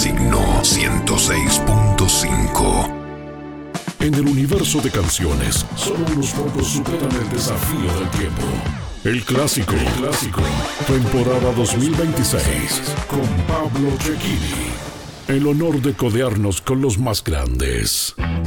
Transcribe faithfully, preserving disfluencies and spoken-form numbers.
Signo ciento seis punto cinco. En el universo de canciones, solo unos pocos superan el desafío del tiempo. El clásico, el clásico, temporada dos mil veintiséis, con Pablo Cecchini. El honor de codearnos con los más grandes.